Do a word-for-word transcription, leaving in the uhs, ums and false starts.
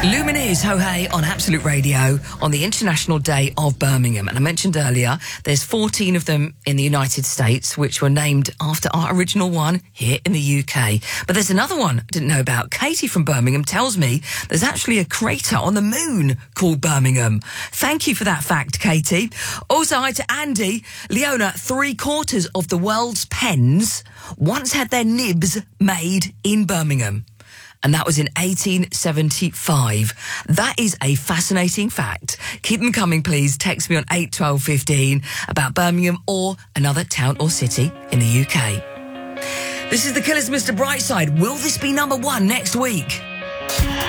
Lumineers, ho hey, on Absolute Radio on the International Day of Birmingham. And I mentioned earlier, there's fourteen of them in the United States, which were named after our original one here in the U K. But there's another one I didn't know about. Katie from Birmingham tells me there's actually a crater on the moon called Birmingham. Thank you for that fact, Katie. Also, hi to Andy. Leona, three quarters of the world's pens once had their nibs made in Birmingham. And that was in eighteen seventy-five. That is a fascinating fact. Keep them coming, please. Text me on eight twelve fifteen about Birmingham or another town or city in the U K. This is The Killers, Mister Brightside. Will this be number one next week?